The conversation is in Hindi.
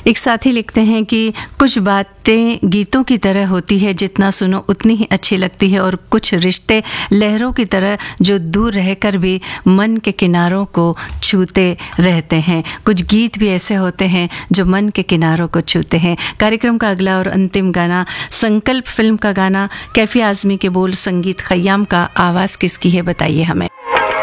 एक साथी लिखते हैं कि कुछ बातें गीतों की तरह होती है, जितना सुनो उतनी ही अच्छी लगती है, और कुछ रिश्ते लहरों की तरह जो दूर रहकर भी मन के किनारों को छूते रहते हैं। कुछ गीत भी ऐसे होते हैं जो मन के किनारों को छूते हैं। कार्यक्रम का अगला और अंतिम गाना संकल्प फिल्म का गाना, कैफी आजमी के बोल, संगीत खय्याम का, आवाज़ किसकी है बताइए हमें।